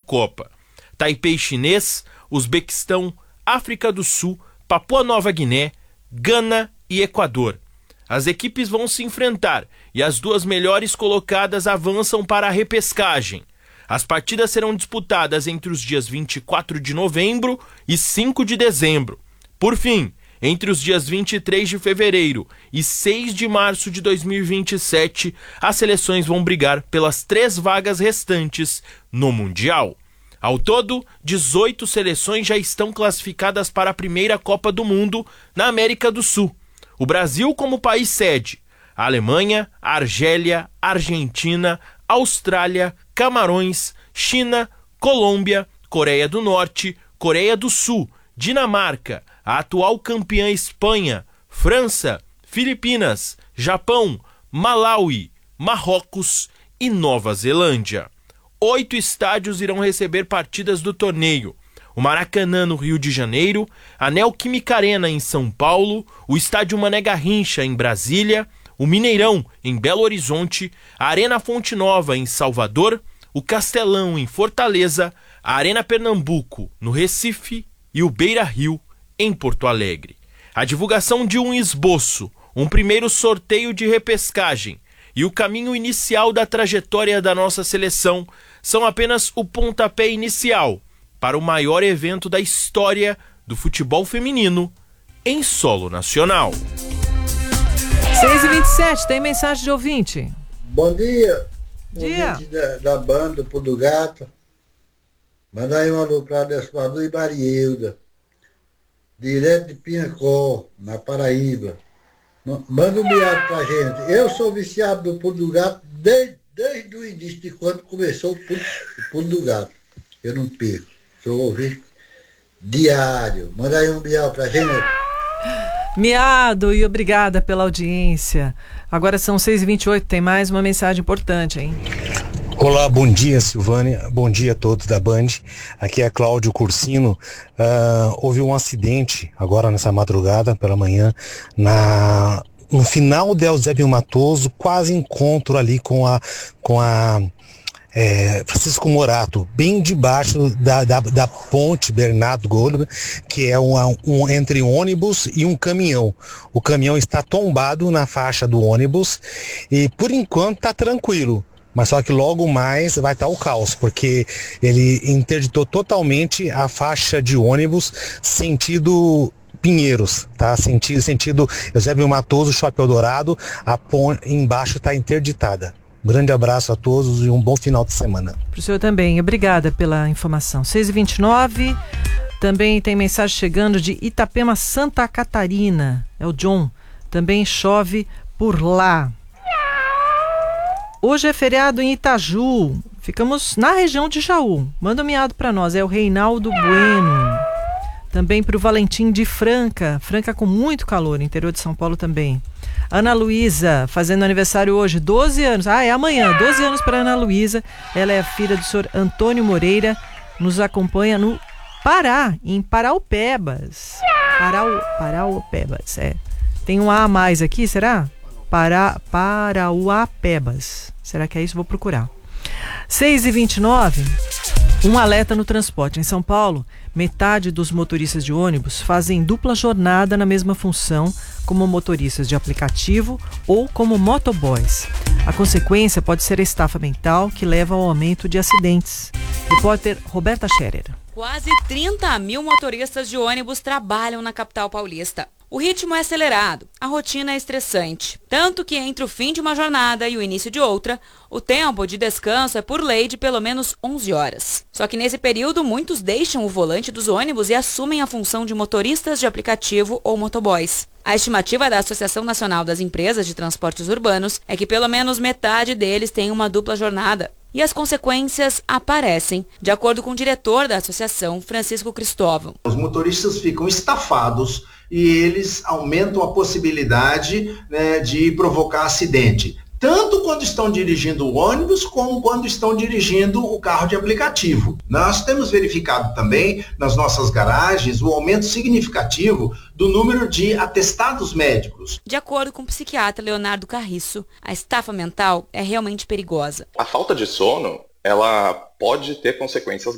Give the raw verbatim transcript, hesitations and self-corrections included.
Copa. Taipei chinês, Uzbequistão, África do Sul, Papua Nova Guiné, Gana e Equador. As equipes vão se enfrentar e as duas melhores colocadas avançam para a repescagem. As partidas serão disputadas entre os dias vinte e quatro de novembro e cinco de dezembro. Por fim, entre os dias vinte e três de fevereiro e seis de março de dois mil e vinte e sete, as seleções vão brigar pelas três vagas restantes no Mundial. Ao todo, dezoito seleções já estão classificadas para a primeira Copa do Mundo na América do Sul. O Brasil como país sede, a Alemanha, a Argélia, a Argentina, Austrália, Camarões, China, Colômbia, Coreia do Norte, Coreia do Sul, Dinamarca, a atual campeã Espanha, França, Filipinas, Japão, Malaui, Marrocos e Nova Zelândia. Oito estádios irão receber partidas do torneio. O Maracanã, no Rio de Janeiro, a Neoquímica Arena, em São Paulo, o Estádio Mané Garrincha, em Brasília, o Mineirão, em Belo Horizonte, a Arena Fonte Nova, em Salvador, o Castelão, em Fortaleza, a Arena Pernambuco, no Recife e o Beira-Rio, em Porto Alegre. A divulgação de um esboço, um primeiro sorteio de repescagem e o caminho inicial da trajetória da nossa seleção são apenas o pontapé inicial para o maior evento da história do futebol feminino em solo nacional. seis e vinte e sete, tem mensagem de ouvinte. Bom dia. Dia. Ouvinte da, da banda Pulo do Gato. Manda aí um alô para Adesuador e Marielda. Direto de Piancó, na Paraíba. Manda um miado pra gente. Eu sou viciado do Pulo do Gato desde, desde o início de quando começou o Pulo, o Pulo do Gato. Eu não perco. Sou ouvinte diário. Manda aí um miado pra gente. Miado, e obrigada pela audiência. Agora são seis e vinte e oito, tem mais uma mensagem importante, hein? Olá, bom dia, Silvânia, bom dia a todos da Band, aqui é Cláudio Cursino. Uh, houve um acidente agora nessa madrugada, pela manhã, na, no final de Eusébio Matoso, quase encontro ali com a, com a é, Francisco Morato, bem debaixo da, da, da ponte Bernardo Goldberg, que é um, um, entre ônibus e um caminhão. O caminhão está tombado na faixa do ônibus e por enquanto está tranquilo. Mas só que logo mais vai estar o caos, porque ele interditou totalmente a faixa de ônibus sentido Pinheiros, tá? Sentido, sentido Eusébio Matoso, Shopping Eldorado, a ponte embaixo está interditada. Um grande abraço a todos e um bom final de semana. Para o senhor também, obrigada pela informação. seis e vinte e nove, também tem mensagem chegando de Itapema, Santa Catarina. É o John. Também chove por lá. Hoje é feriado em Itaju, ficamos na região de Jaú. Manda um miado para nós, é o Reinaldo Bueno. Também para o Valentim de Franca, Franca com muito calor, interior de São Paulo também. Ana Luísa, fazendo aniversário hoje, doze anos, ah, é amanhã, doze anos para Ana Luísa. Ela é a filha do senhor Antônio Moreira, nos acompanha no Pará, em Paraupebas. Parau, Paraupebas, é. Tem um A a mais aqui, será? Para, Parauapebas. Será que é isso? Vou procurar. seis e vinte e nove, um alerta no transporte. Em São Paulo, metade dos motoristas de ônibus fazem dupla jornada na mesma função, como motoristas de aplicativo ou como motoboys. A consequência pode ser a estafa mental, que leva ao aumento de acidentes. Repórter Roberta Scherer. Quase trinta mil motoristas de ônibus trabalham na capital paulista. O ritmo é acelerado, a rotina é estressante. Tanto que entre o fim de uma jornada e o início de outra, o tempo de descanso é por lei de pelo menos onze horas. Só que nesse período, muitos deixam o volante dos ônibus e assumem a função de motoristas de aplicativo ou motoboys. A estimativa da Associação Nacional das Empresas de Transportes Urbanos é que pelo menos metade deles tem uma dupla jornada. E as consequências aparecem, de acordo com o diretor da associação, Francisco Cristóvão. Os motoristas ficam estafados e eles aumentam a possibilidade, né, de provocar acidente. Tanto quando estão dirigindo o ônibus, como quando estão dirigindo o carro de aplicativo. Nós temos verificado também, nas nossas garagens, o aumento significativo do número de atestados médicos. De acordo com o psiquiatra Leonardo Carriço, a estafa mental é realmente perigosa. A falta de sono, ela pode ter consequências